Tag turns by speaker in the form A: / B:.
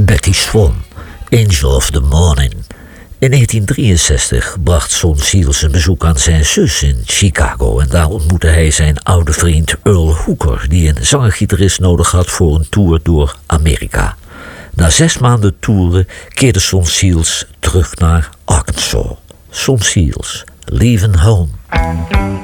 A: Betty Swan, Angel of the Morning. In 1963 bracht Son Seals een bezoek aan zijn zus in Chicago en daar ontmoette hij zijn oude vriend Earl Hooker, die een zanger-gitarist nodig had voor een tour door Amerika. Na 6 maanden toeren keerde Son Seals terug naar Arkansas. Son Seals, Leaving Home.